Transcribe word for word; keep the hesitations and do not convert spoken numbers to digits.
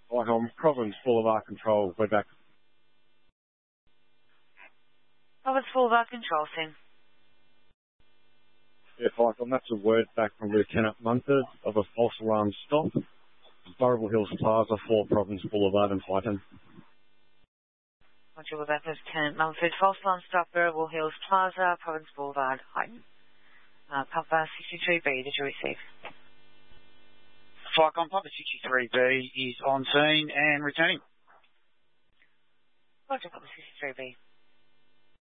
Like on Province Boulevard Control, we're back. Province Boulevard Control, Sim. Yeah, Python, that's a word back from Lieutenant Munford of a false alarm stop. Burrable Hills Plaza, four Province Boulevard and Python. Roger, we're back with Lieutenant Mumford. False alarm stop, Burrable Hills Plaza, Province Boulevard, Hyden. Uh, Papa sixty-three B, did you receive? Flycom Papa sixty-three B is on scene and returning. Roger, Papa sixty-three B.